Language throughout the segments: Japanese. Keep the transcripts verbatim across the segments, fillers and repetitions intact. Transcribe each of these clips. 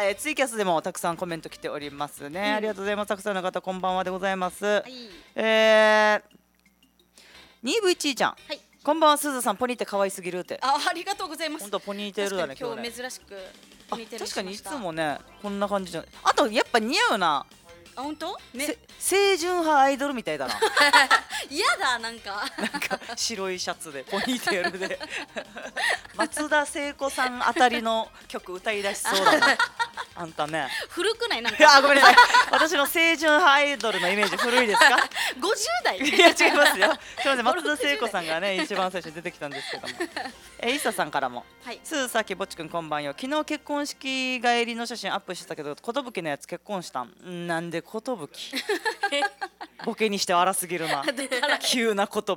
えー、ツイキャスでもたくさんコメント来ておりますね、うん、ありがとうございます。たくさんの方こんばんはでございます、はい、えー、にブイチー ちゃん、はい、こんばんは。すずさんポニーテ可愛すぎるって。 あ、ありがとうございます。 本当ポニーテールだね今日珍しくポニーテールしました。 確かにいつもねこんな感じじゃない。あとやっぱ似合うな。 あ、本当？ ね、清純派アイドルみたいだな。 嫌だなんか。 なんか白いシャツでポニーテールで松田聖子さんあたりの曲歌い出しそうだな。あんたね。 古くないなんか。 あ、ごめんなさい。私の清純派アイドルのイメージ古いですか？ ごじゅうだい。 いや違いますよ。すみません、松田聖子さんがね一番最初に出てきたんですけども。え、イサさんからも。はい。すずさきぼっちくんこんばんよ。昨日結婚式帰りの写真アップしてたけど、寿のやつ結婚したん。なんで寿？ボケにしては荒すぎるな。急な寿。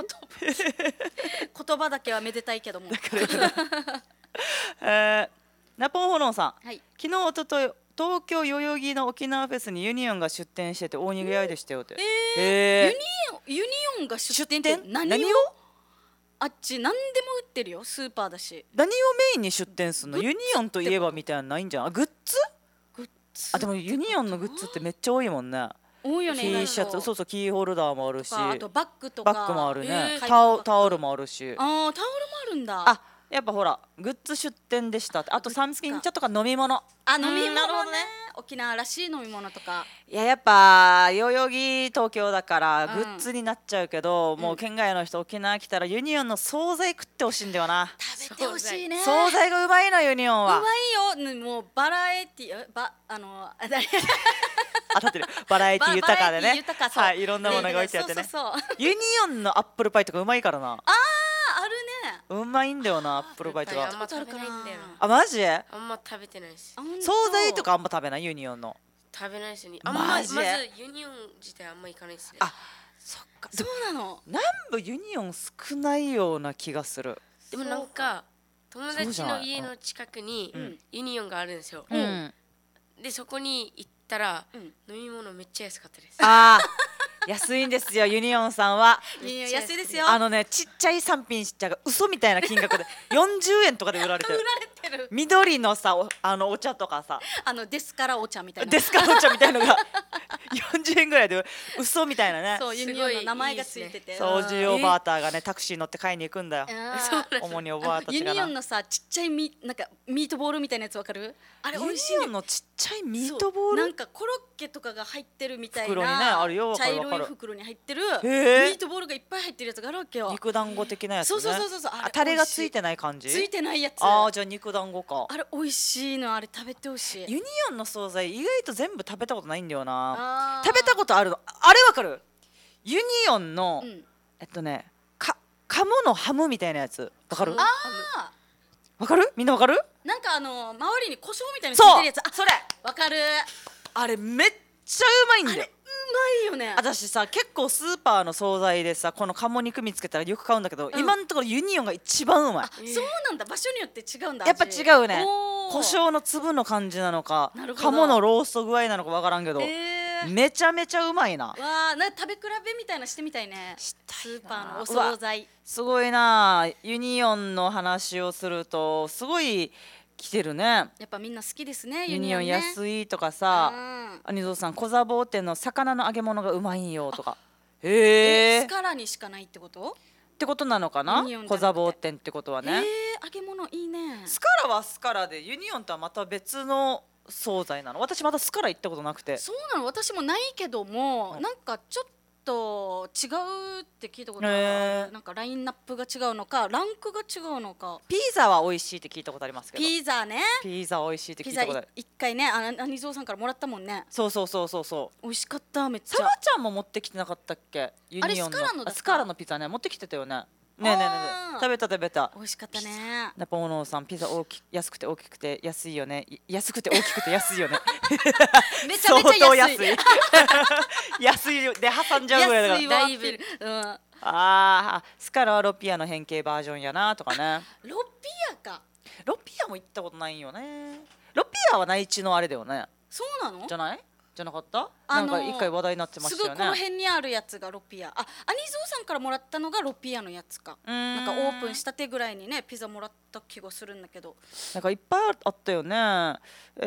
言葉だけはめでたいけども。 えー、ナポンホロンさん、はい、昨日おととい東京代々木の沖縄フェスにユニオンが出店してて大にぎわいでしたよって。 えーえー、ユニオンユニオンが出店って何を？何をあっち何でも売ってるよ。スーパーだし。 何をメインに出店するの？ユニオンといえばみたいなのないんじゃん。あ、グッズ？グッズ。あ、でもユニオンのグッズってめっちゃ多いもんね。 多いよね。 T シャツ、そうそう、キーホルダーもあるし、 あとバッグとかバッグもあるね、えー、タオ、タオルもあるし。 あー、タオルもあるんだ。 あ、やっぱほらグッズ出店でしたって。あとサンスキン茶とか飲み物。 あ、飲み物ね。沖縄らしい飲み物とか。 いや、やっぱ代々木東京だからグッズになっちゃうけど、うん、もう県外の人沖縄来たらユニオンの惣菜食ってほしいんだよな。 食べてほしいね。 惣菜がうまいのユニオンは。 うまいよ。もうバラエティー、ばあのあ誰当たってる。バラエティ豊かでね、はい、いろんなものが置いてあってね。ユニオンのアップルパイとかうまいからな。 あー、あるね。 うまいんだよな、アップルパイとか。 あんま食べないんだよ。 あ、マジ？ あんま食べてないし。 惣菜とかあんま食べない？ユニオンの食べないしに。あんままずユニオン自体あんま行かないですね。 あ、そっか。 そうなの。 南部ユニオン少ないような気がする。 でもなんか友達の家の近くにユニオンがあるんですよ。でそこに行ったら飲み物めっちゃ安かったです。 ああ、安いんですよユニオンさんは。 安いですよ。 あのね、ちっちゃい三品茶が嘘みたいな金額でよんじゅうえんとかで売られてる。 売られてる。 緑のさ、あのお茶とかさ、 あのデスカラお茶みたいな。 デスカラお茶みたいなのがよんじゅうえんぐらいで嘘みたいなね。 そう、ユニオンの名前がついてて。 そう、おじいおばあたがねタクシー乗って買いに行くんだよ。主におばあたちがな。 ユニオンのさ、ちっちゃいミなんかミートボールみたいなやつわかる？ あれ美味しい。ユニオンのちっちゃいミートボール。 なんかコロッケとかが入ってるみたいな。 袋にね、あるよ。 茶色い袋に入ってるミートボールがいっぱい入ってるやつがあるわけよ。 肉団子的なやつね。 そうそうそうそう。 あ、タレがついてない感じ？ ついてないやつ。 ああ、じゃあ肉団子か。 あれ美味しいの。あれ食べてほしい。 ユニオンの惣菜意外と全部食べたことないんだよな。食べたことあるのあれわかる？ユニオンのえっとね、か鴨のハムみたいなやつわかる？ ああ、 わかる？みんなわかる？ なんかあの周りに胡椒みたいなついてるやつ。あ、 それわかる。 あれめっちゃうまいんだよ。 うまいよね。 私さ、結構スーパーの惣菜でさ、この鴨肉見つけたらよく買うんだけど、うん、今のところユニオンが一番うまい。 あ、そうなんだ。場所によって違うんだ。 やっぱ違うね。胡椒の粒の感じなのか、鴨のロースト具合なのかわからんけど、えー、めちゃめちゃうまいな。わあ、な食べ比べみたいなしてみたいね。スーパーのお惣菜。 すごいな。ユニオンの話をするとすごい来てるね。やっぱみんな好きですね。 ユニオン安いとかさ、アニゾーさん小座坊店の魚の揚げ物がうまいんよとか。 へえ。スカラにしかないってこと？ ってことなのかな。小座坊店ってことはね。 ええ、揚げ物いいね。 スカラはスカラでユニオンとはまた別の惣菜なの。私まだスカラ行ったことなくて。 そうなの。私もないけども、なんかちょっと違うって聞いたことある。えー、なんかラインナップが違うのかランクが違うのか。 ピザは美味しいって聞いたことありますけど。 ピザね。 ピザ美味しいって聞いたことある。 一回ね、あのアニゾーさんからもらったもんね。 そうそうそうそうそう。 美味しかっためっちゃ。 サバちゃんも持ってきてなかったっけ？ユニオンの。あれスカラのだ。スカラのピザね、持ってきてたよね。ねえねえねえ、食べた食べた。 美味しかったね。 ナポノさん、ピザ大き安くて大きくて安いよね。安くて大きくて安いよね。 めちゃめちゃ安い。 安いで挟んじゃうぐらいだから。 だいぶ。うん。 ああ、スカラはロピアの変形バージョンやなとかね。 ロピアか。 ロピアも行ったことないよね。ロピアは内地のあれだよね。 そうなの？ じゃない？じゃなかった？なんか一回話題になってましたよね。 すぐこの辺にあるやつがロピア。あ、アニゾーさんからもらったのがロピアのやつか。なんかオープンしたてぐらいにねピザもらった気がするんだけど。 なんかいっぱいあったよね。